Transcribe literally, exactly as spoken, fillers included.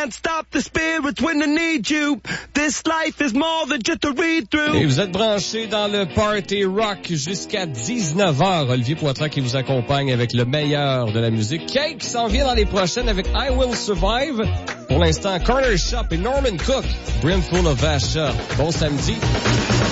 can't stop the spirits when they need you. This life is more than just a read-through. Et vous êtes branchés dans le Party Rock jusqu'à dix-neuf heures. Olivier Poitras qui vous accompagne avec le meilleur de la musique. Cake s'en vient dans les prochaines avec I Will Survive. Pour l'instant, Corner Shop et Norman Cook, Brimful of Asha. Bon samedi.